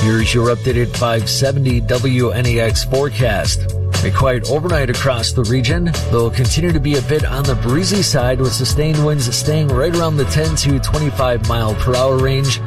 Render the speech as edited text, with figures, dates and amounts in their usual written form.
Here's your updated 570 WNEX forecast. A quiet overnight across the region. They'll continue to be a bit on the breezy side with sustained winds staying right around the 10 to 25 mile per hour range.